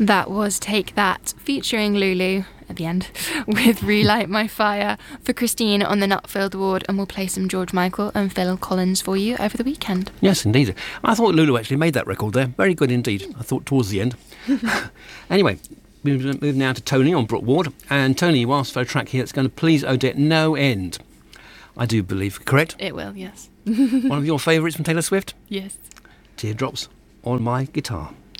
That was Take That, featuring Lulu at the end, with Relight My Fire for Christine on the Nutfield Ward, and we'll play some George Michael and Phil Collins for you over the weekend. Yes, indeed. I thought Lulu actually made that record there. Very good indeed. I thought towards the end. Anyway, we move now to Tony on Brook Ward. And Tony, you asked for a track here that's going to please Odette no end. I do believe, correct? It will, yes. One of your favourites from Taylor Swift? Yes. Teardrops on My Guitar.